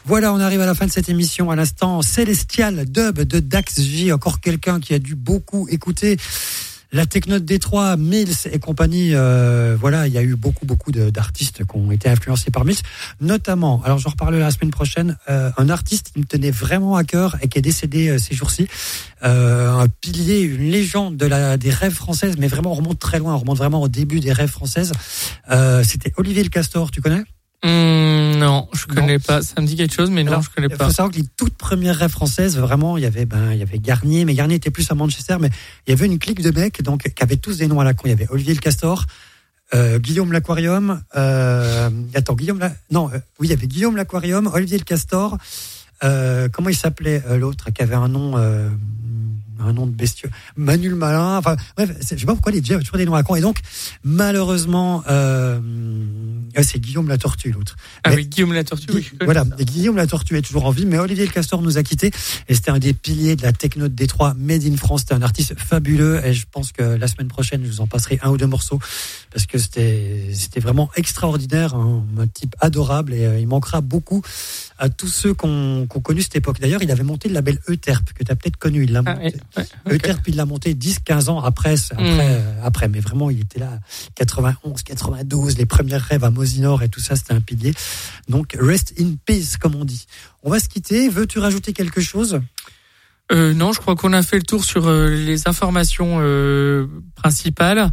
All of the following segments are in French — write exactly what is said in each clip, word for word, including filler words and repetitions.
Voilà, on arrive à la fin de cette émission. À l'instant, Célestial Dub de Dax J. Encore quelqu'un qui a dû beaucoup écouter la techno de Détroit, Mills et compagnie. Euh, voilà, il y a eu beaucoup, beaucoup de, d'artistes qui ont été influencés par Mills. Notamment, alors j'en reparlerai la semaine prochaine, euh, un artiste qui me tenait vraiment à cœur et qui est décédé euh, ces jours-ci. Euh, un pilier, une légende de la, des rêves françaises, mais vraiment on remonte très loin, on remonte vraiment au début des rêves françaises. Euh, c'était Olivier Le Castor, tu connais ? Mmh, non, je connais non. pas. Ça me dit quelque chose, mais non, Alors, je connais pas. Il faut savoir que les toutes premières rêves françaises, vraiment, il y avait, ben, il y avait Garnier, mais Garnier était plus à Manchester, mais il y avait une clique de mecs, donc, qui avaient tous des noms à la con. Il y avait Olivier Le Castor, euh, Guillaume l'Aquarium, euh, attends, Guillaume la, non, euh, oui, il y avait Guillaume l'Aquarium, Olivier Le Castor, euh, comment il s'appelait, euh, l'autre, qui avait un nom, euh, un nom de bestieux, Manu le Malin, enfin bref, je sais pas pourquoi les J ont toujours des noms à con, et donc malheureusement euh, c'est Guillaume la Tortue l'autre. Ah mais, oui, Guillaume la Tortue, oui. Voilà, et Guillaume la Tortue est toujours en vie, mais Olivier Le Castor nous a quittés, et c'était un des piliers de la techno de Détroit, Made in France. C'était un artiste fabuleux, et je pense que la semaine prochaine je vous en passerai un ou deux morceaux, parce que c'était, c'était vraiment extraordinaire, un, un type adorable, et euh, il manquera beaucoup à tous ceux qui ont connu cette époque. D'ailleurs, il avait monté le label Euterpe, que tu as peut-être connu. Il l'a ah, monté. ouais, ouais, okay. Euterpe, il l'a monté dix quinze ans après, après, mmh. euh, après. Mais vraiment, il était là, quatre-vingt-onze, quatre-vingt-douze, les premières rêves à Mosinor et tout ça, c'était un pilier. Donc, rest in peace, comme on dit. On va se quitter. Veux-tu rajouter quelque chose ? euh, Non, je crois qu'on a fait le tour sur euh, les informations euh, principales.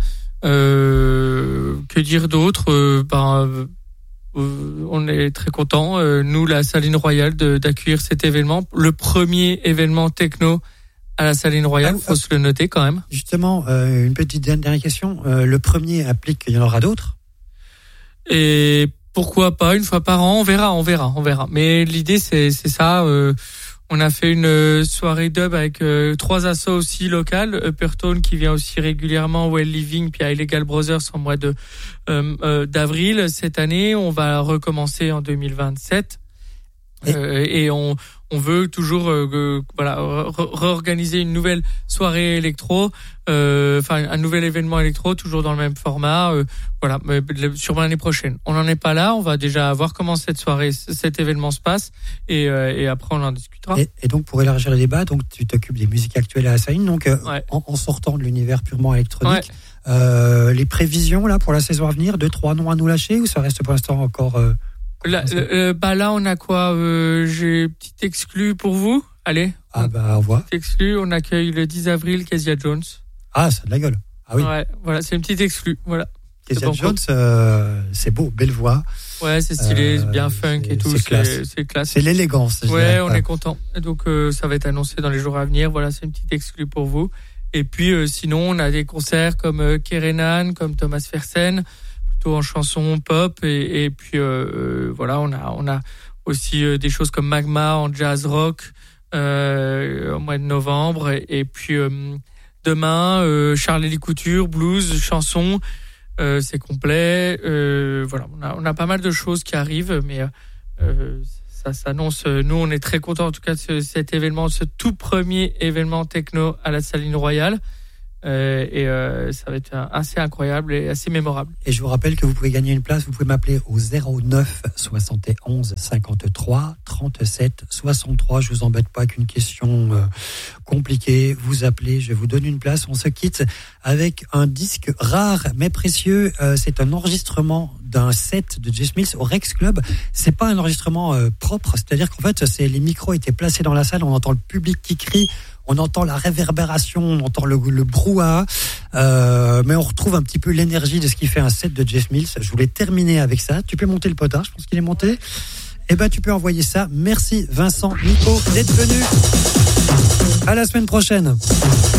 Euh, que dire d'autre euh, ben, euh, Euh, on est très contents, euh, nous, la Saline Royale, de, d'accueillir cet événement, le premier événement techno à la Saline Royale. Il faut ah, se le noter quand même. Justement, euh, une petite dernière question. Euh, le premier implique qu'il y en aura d'autres ? Et pourquoi pas une fois par an ? On verra, on verra, on verra. Mais l'idée, c'est, c'est ça. Euh, on a fait une soirée dub avec euh, trois assos aussi locales. Uppertone qui vient aussi régulièrement, Well Living, puis Illegal Brothers en mois de euh, euh, d'avril cette année. On va recommencer en deux mille vingt-sept et, euh, et on on veut toujours euh, euh, voilà re- réorganiser une nouvelle soirée électro, euh, enfin un nouvel événement électro, toujours dans le même format. Euh, voilà, mais, sûrement l'année prochaine. On n'en est pas là. On va déjà voir comment cette soirée, cet événement se passe, et, euh, et après on en discutera. Et, et donc pour élargir le débat, donc tu t'occupes des musiques actuelles à la Saline, donc euh, ouais. en, en sortant de l'univers purement électronique. Ouais. Euh, les prévisions là pour la saison à venir, deux trois noms à nous lâcher, ou ça reste pour l'instant encore euh, Là, euh, bah là, on a quoi euh, j'ai petit exclu pour vous. Allez. Ah bah, au revoir. Petit exclu, on accueille le dix avril Kezia Jones. Ah, ça a de la gueule. Ah oui. Ouais, voilà, c'est une petite exclu. Voilà. Kezia Jones, euh, c'est beau, belle voix. Ouais, c'est stylé, euh, bien funk c'est, et tout. C'est classe. C'est, c'est classe. C'est l'élégance. Je ouais, dirais. on est content. Et donc, euh, ça va être annoncé dans les jours à venir. Voilà, c'est une petite exclu pour vous. Et puis, euh, sinon, on a des concerts comme euh, Kerenan, comme Thomas Fersen, en chanson pop, et, et puis euh, voilà, on a on a aussi euh, des choses comme Magma en jazz rock euh, au mois de novembre, et, et puis euh, demain euh, Charles-Élie Couture, blues, chanson, euh, c'est complet. Euh, voilà, on a on a pas mal de choses qui arrivent, mais euh, ça s'annonce. Nous, on est très contents en tout cas de ce, cet événement, ce tout premier événement techno à la Saline Royale. Euh, et euh, ça va être assez incroyable et assez mémorable. Et je vous rappelle que vous pouvez gagner une place. Vous pouvez m'appeler au zéro neuf soixante et onze cinquante-trois trente-sept soixante-trois. Je vous embête pas avec une question euh, compliquée. Vous appelez, je vous donne une place. On se quitte avec un disque rare mais précieux. Euh, c'est un enregistrement d'un set de Jess Mills au Rex Club. C'est pas un enregistrement euh, propre, c'est-à-dire qu'en fait, c'est les micros étaient placés dans la salle. On entend le public qui crie. On entend la réverbération, on entend le, le brouhaha, euh, mais on retrouve un petit peu l'énergie de ce qui fait un set de Jess Mills. Je voulais terminer avec ça. Tu peux monter le potard, je pense qu'il est monté. Eh ben, tu peux envoyer ça. Merci Vincent, Nico, d'être venu. À la semaine prochaine.